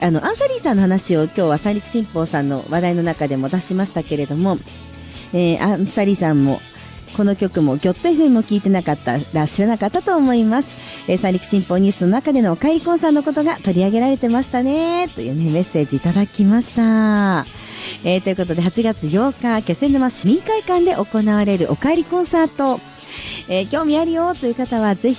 アンサリーさんの話を今日は三陸新報さんの話題の中でも出しましたけれども、アンサリーさんもこの曲もギョッと FM も聞いてなかったら知らなかったと思います。三陸新報ニュースの中でのおかえりコンさんのことが取り上げられてましたねというねメッセージいただきました。ということで8月8日気仙沼市民会館で行われるおかえりコンサート、興味あるよという方はぜ